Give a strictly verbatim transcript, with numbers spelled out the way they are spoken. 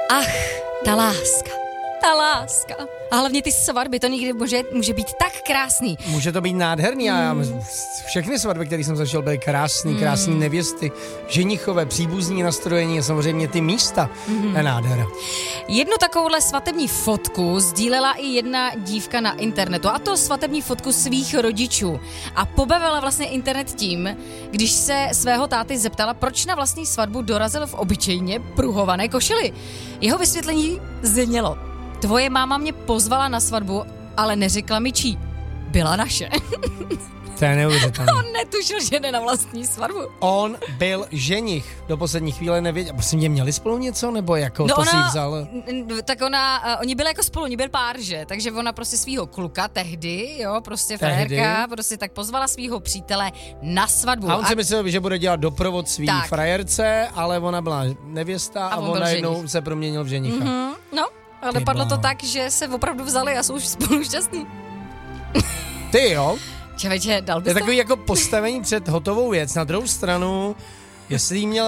Ach, ta láska, ta láska. A hlavně ty svatby, to někdy může, může být tak krásný. Může to být nádherný a mm. všechny svatby, které jsem zažil, byly krásný, mm. krásný nevěsty, ženichové, příbuzní nastrojení a samozřejmě ty místa. Mm. Je nádhera. Jednu takovouhle svatební fotku sdílela i jedna dívka na internetu, a to svatební fotku svých rodičů. A pobavila vlastně internet tím, když se svého táty zeptala, proč na vlastní svatbu dorazil v obyčejně pruhované košili. Jeho vysvětlení znělo: tvoje máma mě pozvala na svatbu, ale neřekla mi čí. Byla naše. To je neuvěřitelné. On netušil, že jde na vlastní svatbu. On byl ženich. Do poslední chvíle nevěděl. Prosím, mě měli spolu něco, nebo jako no to ona, si vzal? Tak ona, uh, oni byli jako spolu, oni byl pár, že? Takže ona prostě svýho kluka tehdy, jo, prostě frajerka, prostě tak pozvala svýho přítele na svatbu. A on si myslel, že bude dělat doprovod svý tak. frajerce, ale ona byla nevěsta a, a on, on najednou se proměnil v ženicha. Mm-hmm, no, ale dopadlo to tak, že se opravdu vzali a jsou už spolu šťastný. Ty jo? Čeveče, dal bys je to? takový jako postavení před hotovou věc. Na druhou stranu, jestli jí měl